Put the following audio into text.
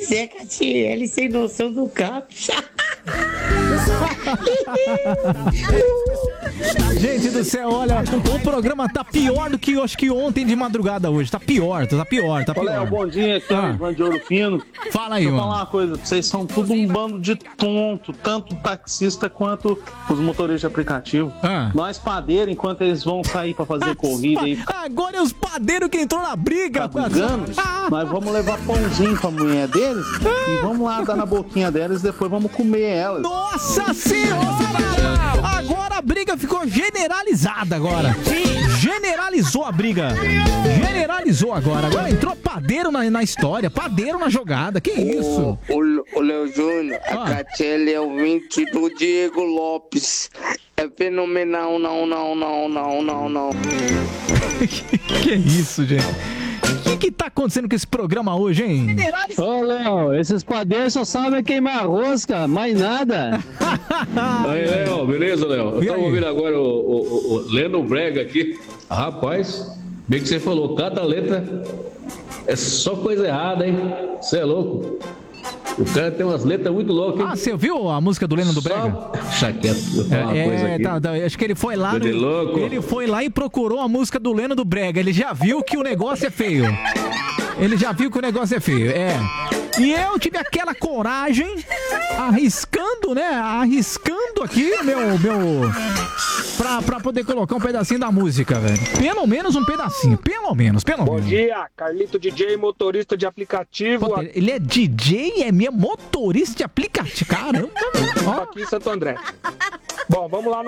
Pois é, Catiele, sem noção do campo. Gente do céu, olha, o programa tá pior do que eu acho que ontem de madrugada hoje. Tá pior. Ô, Léo, bom dia, aqui é o Ivan de Ouro Fino. Fala aí, Deixa eu mano. falar uma coisa, vocês são tudo um bando de tonto, tanto o taxista quanto os motoristas de aplicativo. Nós padeiros, enquanto eles vão sair pra fazer corrida aí. Agora é os padeiros que entrou na briga. Tá brigando, nós vamos levar pãozinho pra mulher deles e vamos lá dar na boquinha deles e depois vamos comer elas. Nossa senhora! Agora a briga ficou generalizada agora. Generalizou a briga. Generalizou agora. Agora entrou padeiro na história, padeiro na jogada. Que isso? O Léo Júnior, a Catiele é ouvinte do Diego Lopes. É fenomenal, não. Que isso, gente? O que tá acontecendo com esse programa hoje, hein? Ô, Léo, esses padeiros só sabem queimar rosca, mais nada. Aí, Léo, beleza, Léo? Eu tava ouvindo agora o Leno Brega aqui. Rapaz, bem que você falou, cada letra é só coisa errada, hein? Você é louco. O cara tem umas letras muito loucas, hein? Ah, você ouviu a música do Leno do Brega? Deixa quieto, eu vou falar uma coisa aqui. Acho que ele foi lá. Coisa de louco. Ele foi lá e procurou a música do Leno do Brega. Ele já viu que o negócio é feio. E eu tive aquela coragem, arriscando aqui pra poder colocar um pedacinho da música, velho. Pelo menos um pedacinho, pelo menos. Bom dia, Carlito DJ, motorista de aplicativo. Pô, ele é DJ, é minha motorista de aplicativo, caramba. Aqui em Santo André. Bom, vamos lá no